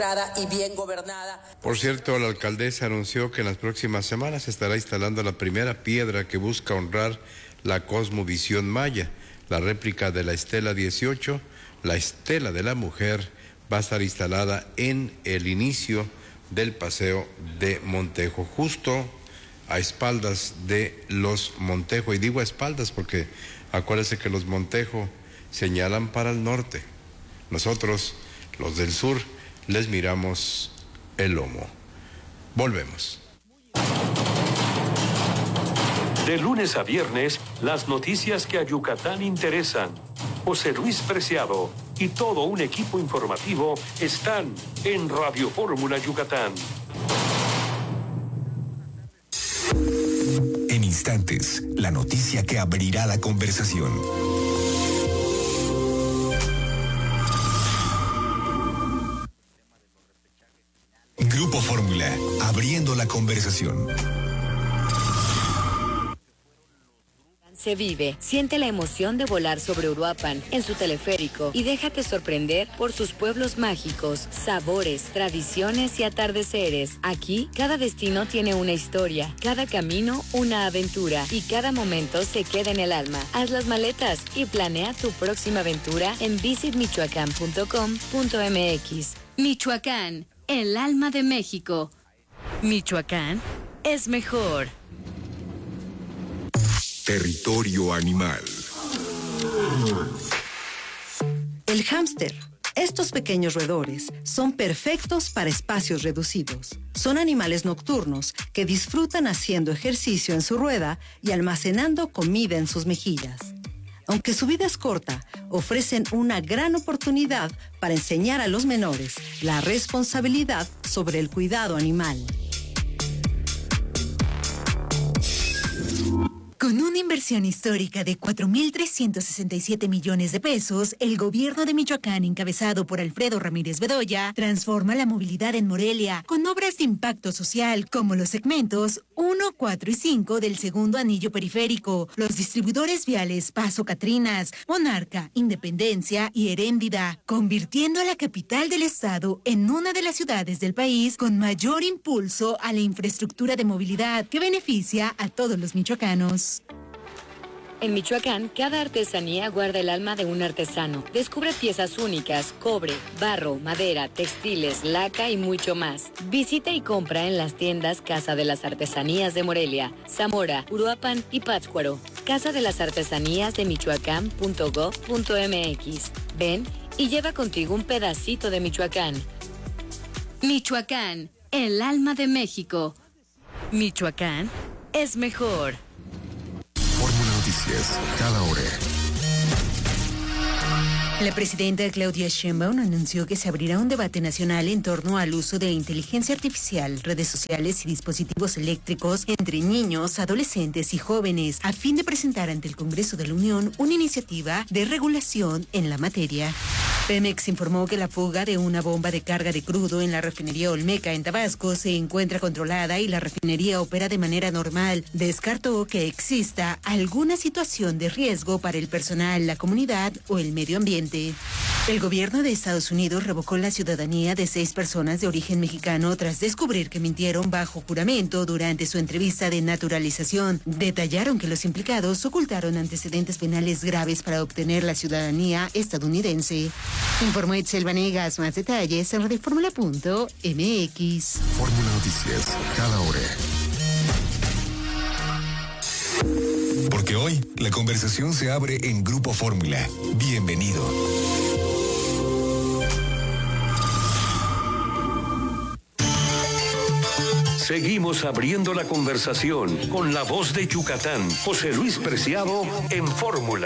y bien gobernada. Por cierto, la alcaldesa anunció que en las próximas semanas estará instalando la primera piedra que busca honrar la cosmovisión maya. La réplica de la Estela 18, la Estela de la Mujer, va a estar instalada en el inicio del Paseo de Montejo, justo a espaldas de los Montejo. Y digo a espaldas porque acuérdense que los Montejo señalan para el norte. Nosotros, los del sur, les miramos el lomo. Volvemos. De lunes a viernes, las noticias que a Yucatán interesan. José Luis Preciado y todo un equipo informativo están en Radio Fórmula Yucatán. En instantes, la noticia que abrirá la conversación. Grupo Fórmula, abriendo la conversación. Se vive, siente la emoción de volar sobre Uruapan en su teleférico y déjate sorprender por sus pueblos mágicos, sabores, tradiciones y atardeceres. Aquí, cada destino tiene una historia, cada camino una aventura y cada momento se queda en el alma. Haz las maletas y planea tu próxima aventura en visitmichoacán.com.mx. Michoacán, el alma de México. Michoacán es mejor. Territorio animal. El hámster. Estos pequeños roedores son perfectos para espacios reducidos. Son animales nocturnos que disfrutan haciendo ejercicio en su rueda y almacenando comida en sus mejillas. Aunque su vida es corta, ofrecen una gran oportunidad para enseñar a los menores la responsabilidad sobre el cuidado animal. Con una inversión histórica de 4.367 millones de pesos, el gobierno de Michoacán, encabezado por Alfredo Ramírez Bedoya, transforma la movilidad en Morelia con obras de impacto social como los segmentos 1, 4 y 5 del segundo anillo periférico, los distribuidores viales Paso Catrinas, Monarca, Independencia y Heréndida, convirtiendo a la capital del estado en una de las ciudades del país con mayor impulso a la infraestructura de movilidad que beneficia a todos los michoacanos. En Michoacán, cada artesanía guarda el alma de un artesano. Descubre piezas únicas, cobre, barro, madera, textiles, laca y mucho más. Visita y compra en las tiendas Casa de las Artesanías de Morelia, Zamora, Uruapan y Pátzcuaro. Casa de las Artesanías de Michoacán.gov.mx. Ven y lleva contigo un pedacito de Michoacán. Michoacán, el alma de México. Michoacán es mejor. Fórmula Noticias, cada hora. La presidenta Claudia Sheinbaum anunció que se abrirá un debate nacional en torno al uso de inteligencia artificial, redes sociales y dispositivos eléctricos entre niños, adolescentes y jóvenes, a fin de presentar ante el Congreso de la Unión una iniciativa de regulación en la materia. Pemex informó que la fuga de una bomba de carga de crudo en la refinería Olmeca en Tabasco se encuentra controlada y la refinería opera de manera normal. Descartó que exista alguna situación de riesgo para el personal, la comunidad o el medio ambiente. El gobierno de Estados Unidos revocó la ciudadanía de 6 personas de origen mexicano tras descubrir que mintieron bajo juramento durante su entrevista de naturalización. Detallaron que los implicados ocultaron antecedentes penales graves para obtener la ciudadanía estadounidense. Informó Itzel Vanegas. Más detalles en radioformula.mx. Fórmula Noticias, cada hora. Porque hoy la conversación se abre en Grupo Fórmula. Bienvenido. Seguimos abriendo la conversación con la voz de Yucatán, José Luis Preciado en Fórmula.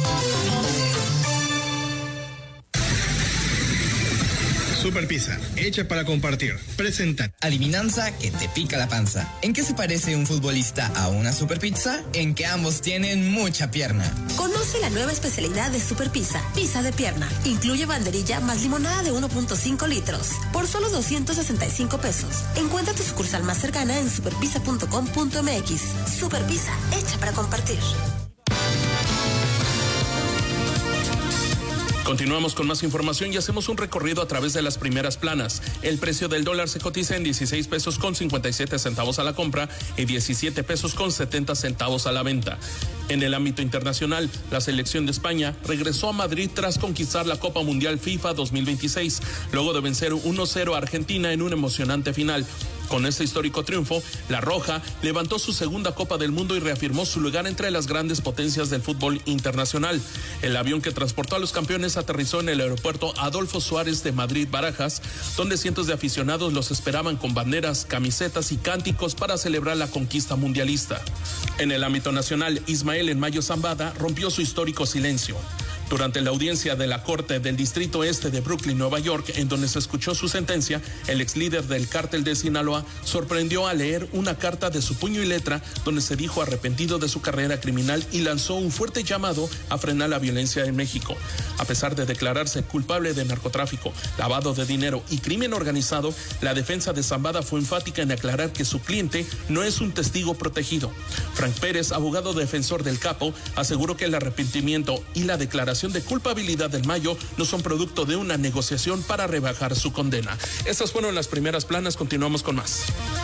Super Pizza, hecha para compartir. Presenta. Adivinanza que te pica la panza. ¿En qué se parece un futbolista a una super pizza? En que ambos tienen mucha pierna. Conoce la nueva especialidad de Super Pizza, pizza de pierna. Incluye banderilla más limonada de 1.5 litros. Por solo 265 pesos. Encuentra tu sucursal más cercana en superpizza.com.mx. Super Pizza, hecha para compartir. Continuamos con más información y hacemos un recorrido a través de las primeras planas. El precio del dólar se cotiza en 16 pesos con 57 centavos a la compra y 17 pesos con 70 centavos a la venta. En el ámbito internacional, la selección de España regresó a Madrid tras conquistar la Copa Mundial FIFA 2026, luego de vencer 1-0 a Argentina en un emocionante final. Con este histórico triunfo, la Roja levantó su segunda Copa del Mundo y reafirmó su lugar entre las grandes potencias del fútbol internacional. El avión que transportó a los campeones aterrizó en el aeropuerto Adolfo Suárez de Madrid-Barajas, donde cientos de aficionados los esperaban con banderas, camisetas y cánticos para celebrar la conquista mundialista. En el ámbito nacional, Ismael Enmayo Zambada rompió su histórico silencio. Durante la audiencia de la Corte del Distrito Este de Brooklyn, Nueva York, en donde se escuchó su sentencia, el ex líder del cártel de Sinaloa sorprendió al leer una carta de su puño y letra donde se dijo arrepentido de su carrera criminal y lanzó un fuerte llamado a frenar la violencia en México. A pesar de declararse culpable de narcotráfico, lavado de dinero y crimen organizado, la defensa de Zambada fue enfática en aclarar que su cliente no es un testigo protegido. Frank Pérez, abogado defensor del capo, aseguró que el arrepentimiento y la declaración de culpabilidad del Mayo no son producto de una negociación para rebajar su condena. Estas fueron las primeras planas, continuamos con más.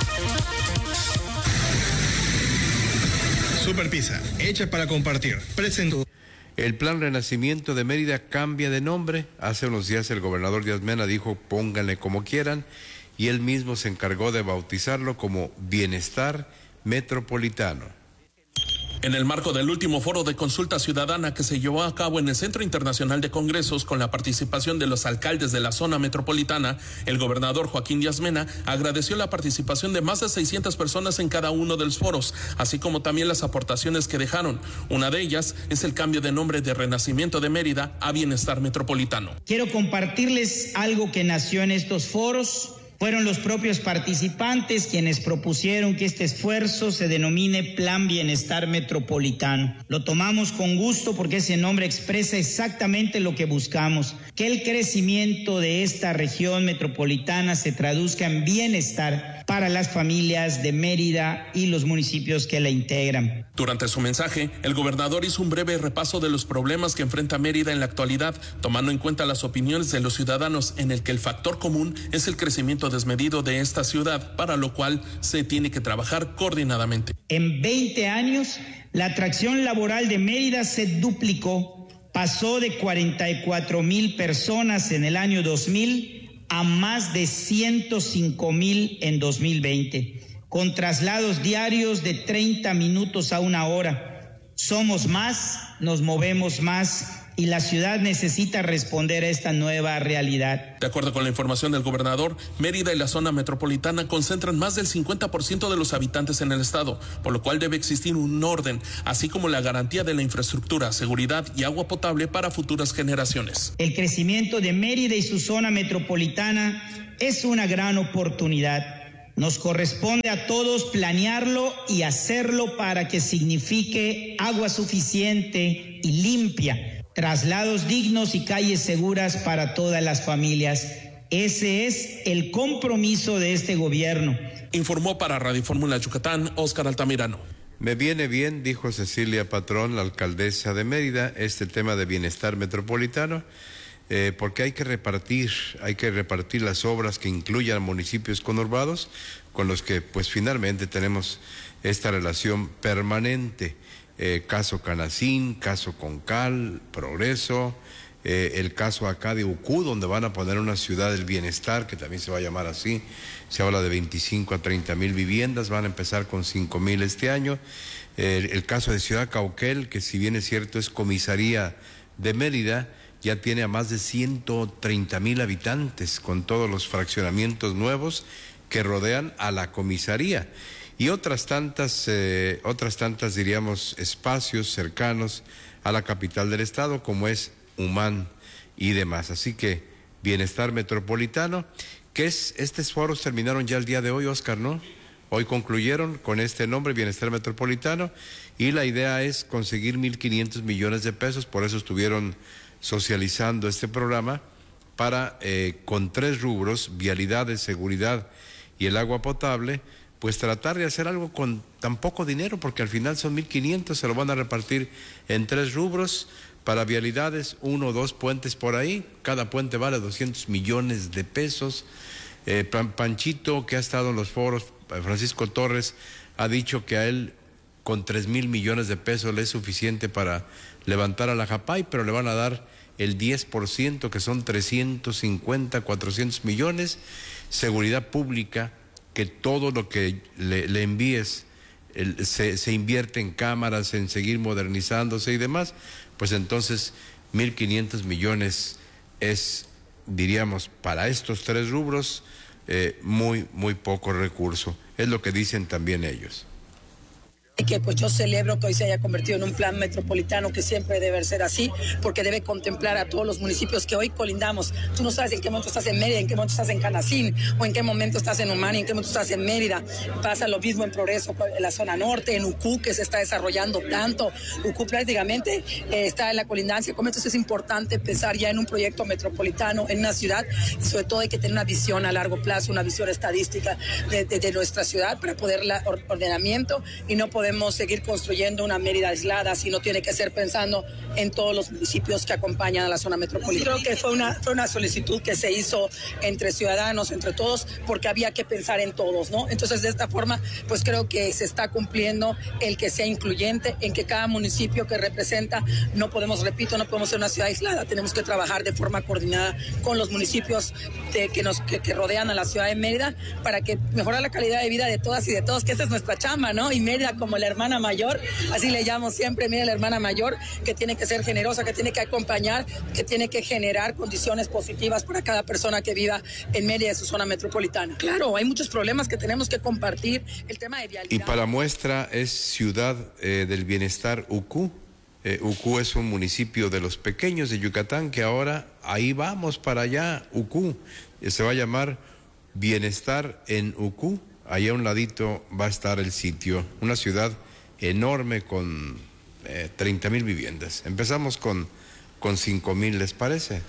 Super Pizza, hecha para compartir. Presento. El Plan Renacimiento de Mérida cambia de nombre. Hace unos días el gobernador Díaz Mena dijo pónganle como quieran y él mismo se encargó de bautizarlo como Bienestar Metropolitano. En el marco del último foro de consulta ciudadana que se llevó a cabo en el Centro Internacional de Congresos con la participación de los alcaldes de la zona metropolitana, el gobernador Joaquín Díaz Mena agradeció la participación de más de 600 personas en cada uno de los foros, así como también las aportaciones que dejaron. Una de ellas es el cambio de nombre de Renacimiento de Mérida a Bienestar Metropolitano. Quiero compartirles algo que nació en estos foros. Fueron los propios participantes quienes propusieron que este esfuerzo se denomine Plan Bienestar Metropolitano. Lo tomamos con gusto porque ese nombre expresa exactamente lo que buscamos, que el crecimiento de esta región metropolitana se traduzca en bienestar para las familias de Mérida y los municipios que la integran. Durante su mensaje, el gobernador hizo un breve repaso de los problemas que enfrenta Mérida en la actualidad, tomando en cuenta las opiniones de los ciudadanos, en el que el factor común es el crecimiento desmedido de esta ciudad, para lo cual se tiene que trabajar coordinadamente. En 20 años, la atracción laboral de Mérida se duplicó, pasó de 44,000 personas en el año 2000 a más de 105,000 en 2020, con traslados diarios de 30 minutos a 1 hora. Somos más, nos movemos más y la ciudad necesita responder a esta nueva realidad. De acuerdo con la información del gobernador, Mérida y la zona metropolitana concentran más del 50% de los habitantes en el estado, por lo cual debe existir un orden, así como la garantía de la infraestructura, seguridad y agua potable para futuras generaciones. El crecimiento de Mérida y su zona metropolitana es una gran oportunidad. Nos corresponde a todos planearlo y hacerlo para que signifique agua suficiente y limpia, traslados dignos y calles seguras para todas las familias. Ese es el compromiso de este gobierno. Informó para Radio Fórmula Yucatán, Óscar Altamirano. Me viene bien, dijo Cecilia Patrón, la alcaldesa de Mérida, este tema de bienestar metropolitano, porque hay que repartir las obras que incluyan municipios conurbados, con los que pues finalmente tenemos esta relación permanente. Caso Canacín, caso Concal, Progreso, el caso acá de Ucú, donde van a poner una ciudad del bienestar, que también se va a llamar así. Se habla de 25 a 30,000 viviendas, van a empezar con 5,000 este año. El caso de Ciudad Cauquel, que si bien es cierto es comisaría de Mérida, ya tiene a más de 130,000 habitantes, con todos los fraccionamientos nuevos que rodean a la comisaría. Y otras tantas diríamos espacios cercanos a la capital del estado, como es Humán y demás. Así que bienestar metropolitano, que es, estos foros terminaron ya el día de hoy, Óscar, ¿no? Hoy concluyeron con este nombre, Bienestar Metropolitano, y la idea es conseguir 1,500 millones de pesos, por eso estuvieron socializando este programa, para con 3 rubros, vialidades, seguridad y el agua potable, pues tratar de hacer algo con tan poco dinero, porque al final son 1,500, se lo van a repartir en 3 rubros, Para vialidades, 1 o 2 puentes por ahí, cada puente vale 200 millones de pesos. Panchito, que ha estado en los foros, Francisco Torres, ha dicho que a él con 3,000 millones de pesos le es suficiente para levantar a la Japay, pero le van a dar el 10%, que son 350, 400 millones. Seguridad pública, que todo lo que le envíes se invierte en cámaras, en seguir modernizándose y demás, pues entonces 1,500 millones es, diríamos, para estos 3 rubros, muy poco recurso. Es lo que dicen también ellos. Que pues yo celebro que hoy se haya convertido en un plan metropolitano, que siempre debe ser así, porque debe contemplar a todos los municipios que hoy colindamos. Tú no sabes en qué momento estás en Mérida, en qué momento estás en Canacín, o en qué momento estás en Humani, en qué momento estás en Mérida. Pasa lo mismo en Progreso, en la zona norte, en Ucú, que se está desarrollando tanto. Ucú prácticamente está en la colindancia. Como entonces es importante pensar ya en un proyecto metropolitano, en una ciudad, y sobre todo hay que tener una visión a largo plazo, una visión estadística de nuestra ciudad para poder ordenamiento, y no podemos seguir construyendo una Mérida aislada, sino tiene que ser pensando en todos los municipios que acompañan a la zona metropolitana. Creo que fue una solicitud que se hizo entre ciudadanos, entre todos, porque había que pensar en todos, ¿no? Entonces, de esta forma, pues creo que se está cumpliendo el que sea incluyente, en que cada municipio que representa, no podemos ser una ciudad aislada, tenemos que trabajar de forma coordinada con los municipios que rodean a la ciudad de Mérida, para que mejorar la calidad de vida de todas y de todos, que esa es nuestra chamba, ¿no? Y Mérida, como la hermana mayor, así le llamo siempre, mira, la hermana mayor, que tiene que ser generosa, que tiene que acompañar, que tiene que generar condiciones positivas para cada persona que viva en Mérida de su zona metropolitana. Claro, hay muchos problemas que tenemos que compartir, el tema de vialidad. Y para muestra es Ciudad del Bienestar Ucú. Ucú es un municipio de los pequeños de Yucatán, que ahora ahí vamos para allá, Ucú. Se va a llamar Bienestar en Ucú. Allá a un ladito va a estar el sitio, una ciudad enorme con 30,000 viviendas. Empezamos con 5,000, ¿les parece?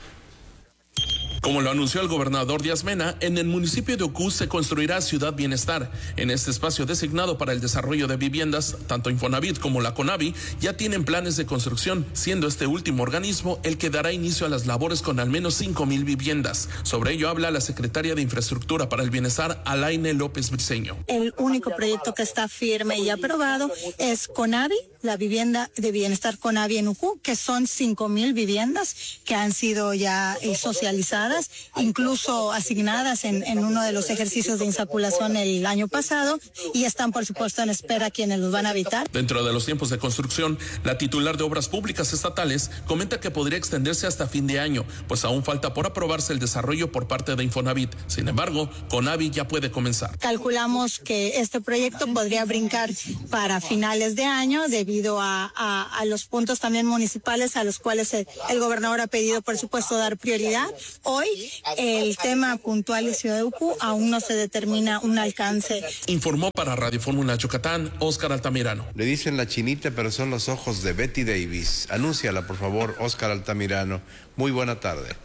Como lo anunció el gobernador Díaz Mena, en el municipio de Ucú se construirá Ciudad Bienestar. En este espacio designado para el desarrollo de viviendas, tanto Infonavit como la CONAVI ya tienen planes de construcción, siendo este último organismo el que dará inicio a las labores con al menos 5,000 viviendas. Sobre ello habla la secretaria de Infraestructura para el Bienestar, Alaine López Briceño. El único proyecto que está firme y aprobado es CONAVI, la vivienda de bienestar CONAVI en Ucú, que son 5,000 viviendas que han sido ya socializadas, incluso asignadas en uno de los ejercicios de insaculación el año pasado, y están por supuesto en espera quienes los van a habitar. Dentro de los tiempos de construcción, la titular de Obras Públicas Estatales comenta que podría extenderse hasta fin de año, pues aún falta por aprobarse el desarrollo por parte de Infonavit. Sin embargo, CONAVI ya puede comenzar. Calculamos que este proyecto podría brincar para finales de año debido a los puntos también municipales a los cuales el gobernador ha pedido, por supuesto, dar prioridad. Hoy el tema puntual de Ciudad de Ucú aún no se determina un alcance. Informó para Radio Fórmula Yucatán, Óscar Altamirano. Le dicen la chinita, pero son los ojos de Betty Davis. Anúnciala, por favor, Óscar Altamirano. Muy buena tarde.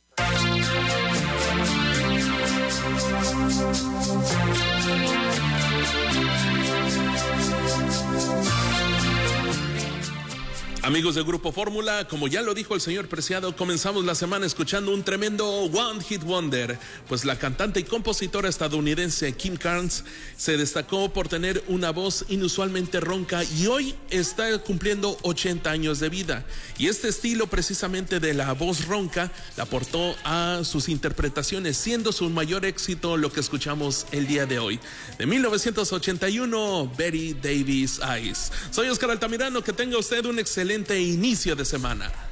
Amigos del Grupo Fórmula, como ya lo dijo el señor Preciado, comenzamos la semana escuchando un tremendo One Hit Wonder, pues la cantante y compositora estadounidense Kim Carnes se destacó por tener una voz inusualmente ronca y hoy está cumpliendo 80 años de vida. Y este estilo precisamente de la voz ronca la aportó a sus interpretaciones, siendo su mayor éxito lo que escuchamos el día de hoy. De 1981, Betty Davis Eyes. Soy Óscar Altamirano, que tenga usted un excelente inicio de semana.